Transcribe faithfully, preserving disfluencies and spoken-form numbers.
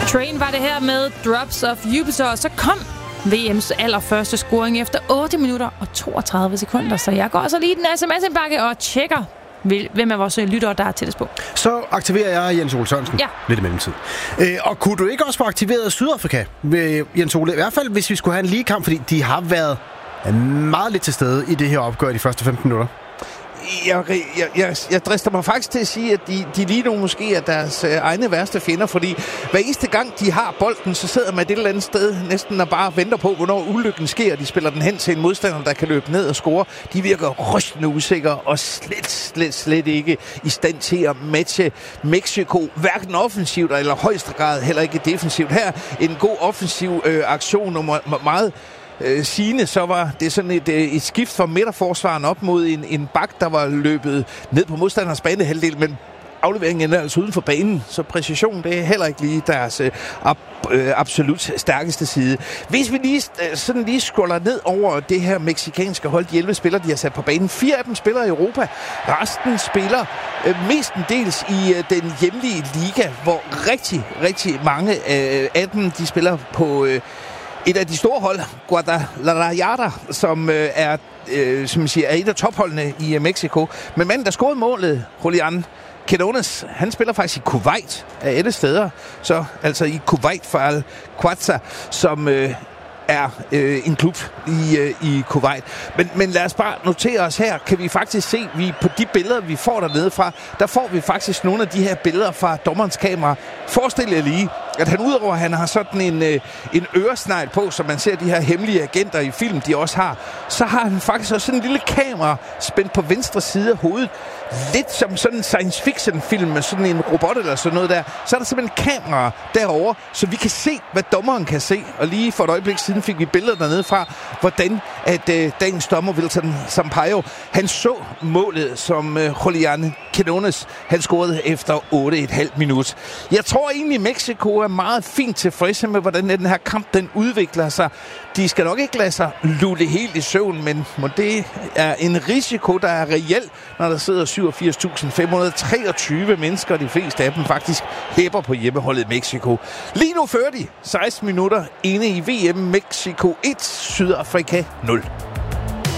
Train var det her med Drops of Jupiter, og så kom V M's allerførste scoring efter otte minutter og toogtredive sekunder. Så jeg går så lige den sms-indbakke og tjekker, hvem af vores lyttere, der er tættest på. Så aktiverer jeg Jens Ole Sørensen. Ja. Lidt i mellemtid. Øh, og kunne du ikke også få aktiveret Sydafrika, ved Jens Ole? I hvert fald, hvis vi skulle have en lige kamp, fordi de har været meget lidt til stede i det her opgør de første femten minutter. Jeg, jeg, jeg, jeg drister mig faktisk til at sige, at de, de lige nu måske er deres øh, egne værste fjender, fordi hver eneste gang de har bolden, så sidder man et eller andet sted næsten og bare venter på, hvornår ulykken sker. De spiller den hen til en modstander, der kan løbe ned og score. De virker rystende usikre og slet, slet, slet ikke i stand til at matche Mexico, hverken offensivt eller højeste grad heller ikke defensivt. Her en god offensiv øh, aktion og meget Øh, sigende, så var det sådan et, et skift fra midterforsvaren op mod en, en bak, der var løbet ned på modstanderens banehalvdel, men afleveringen er altså uden for banen, så præcision, det er heller ikke lige deres øh, ab, øh, absolut stærkeste side. Hvis vi lige, øh, sådan lige scroller ned over det her mexikanske hold, de elleve spillere, de har sat på banen. Fire af dem spiller i Europa. Resten spiller øh, mestendels i øh, den hjemlige liga, hvor rigtig, rigtig mange øh, af dem, de spiller på Øh, et af de store hold, Guadalajara, som øh, er, øh, som siger, er et af topholdene i øh, Mexico. Men manden, der scorede målet, Julián Quinones, han spiller faktisk i Kuwait af alle steder. Så altså i Kuwait for Al-Quatsa, som øh, er øh, en klub i, øh, i Kuwait. Men, men lad os bare notere os her, kan vi faktisk se, vi på de billeder, vi får dernede fra, der får vi faktisk nogle af de her billeder fra dommerens kamera. Forestil jer lige, at han udover, at han har sådan en, øh, en øresnegl på, som man ser de her hemmelige agenter i film, de også har, så har han faktisk også sådan en lille kamera spændt på venstre side af hovedet. Lidt som sådan en science fiction film med sådan en robot eller sådan noget der. Så er der simpelthen en kamera derovre, så vi kan se, hvad dommeren kan se. Og lige for et øjeblik siden fik vi billeder dernede fra, hvordan at øh, dagens dommer Wilson Sampaio, han så målet, som øh, Julián Quinones, han scorede efter otte komma fem minut. Jeg tror egentlig, Mexico er meget fint tilfredse med, hvordan den her kamp den udvikler sig. De skal nok ikke lade sig lulle helt i søvn, men det er en risiko, der er reel, når der sidder syvogfirs tusind fem hundrede og treogtyve mennesker, og de fleste af dem faktisk hæpper på hjemmeholdet Mexico. Lige nu fører de seksten minutter inde i V M Mexico et, Sydafrika nul.